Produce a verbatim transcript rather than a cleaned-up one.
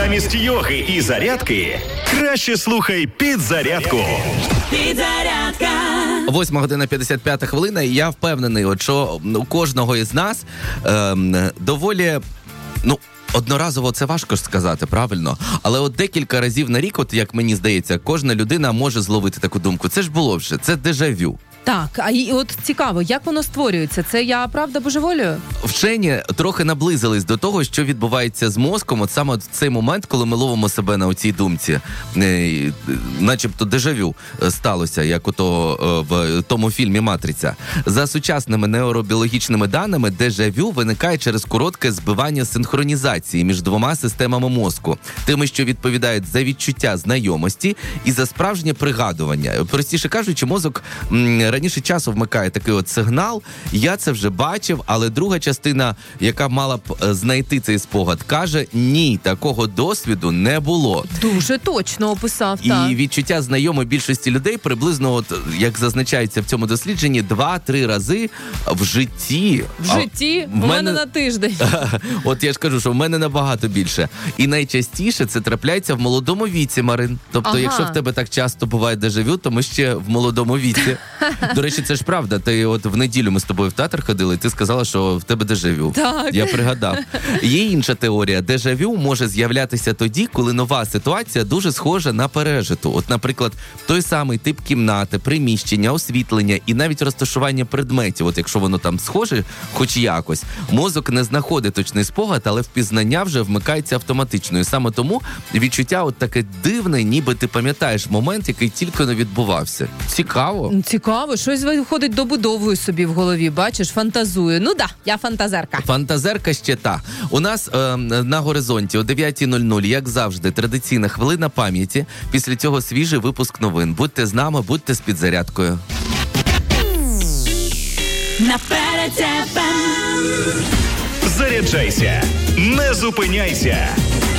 Замість йоги і зарядки краще слухай «Підзарядку». Підзарядка. Восьма година п'ятдесят п'ята хвилина, і я впевнений, от, що у кожного із нас ем, доволі, ну, одноразово це важко ж сказати, правильно? Але от декілька разів на рік, от як мені здається, кожна людина може зловити таку думку. Це ж було вже, це дежавю. Так, а і от цікаво, як воно створюється? Це я, правда, божеволюю? Вчені трохи наблизились до того, що відбувається з мозком, от саме в цей момент, коли ми ловимо себе на оцій думці. Е, начебто дежавю сталося, як ото в тому фільмі «Матриця». За сучасними нейробіологічними даними, дежавю виникає через коротке збивання синхронізації між двома системами мозку. Тими, що відповідають за відчуття знайомості і за справжнє пригадування. Простіше кажучи, мозок м, раніше часу вмикає такий от сигнал, я це вже бачив, але друга частина, яка мала б знайти цей спогад, каже, ні, такого досвіду не було. Дуже точно описав, і так. І відчуття знайоме більшості людей приблизно, от, як зазначається в цьому дослідженні, два-три рази в житті. В житті? В У мене... мене на тиждень. От я ж кажу, що в мене набагато більше. І найчастіше це трапляється в молодому віці, Марин. Тобто, Ага. якщо в тебе так часто буває дежавю, то ми ще в молодому віці. До речі, це ж правда. Ти от в неділю ми з тобою в театр ходили, і ти сказала, що в тебе дежавю. Так. Я пригадав. Є інша теорія. Дежавю може з'являтися тоді, коли нова ситуація дуже схожа на пережиту. От, наприклад, той самий тип кімнати, приміщення, освітлення і навіть розташування предметів. От якщо воно там схоже, хоч якось, мозок не знаходить точний спогад, але впізнання вже вмикається автоматично. І саме тому відчуття от таке дивне, ніби ти пам'ятаєш момент, який тільки не відбувався. Цікаво. Цікаво, щось виходить, добудовую собі в голові, бачиш, фантазую. Ну да, я фантазерка. Фантазерка ще та. У нас е, на горизонті о дев'ята нуль нуль, як завжди, традиційна хвилина пам'яті. Після цього свіжий випуск новин. Будьте з нами, будьте з підзарядкою. Наперед тебе. Заряджайся, не зупиняйся.